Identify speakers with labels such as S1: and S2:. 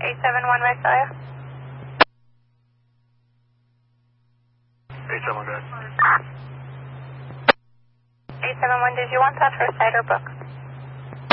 S1: 871 Visalia.
S2: 871, guys.
S1: 871, did you want that for site or book?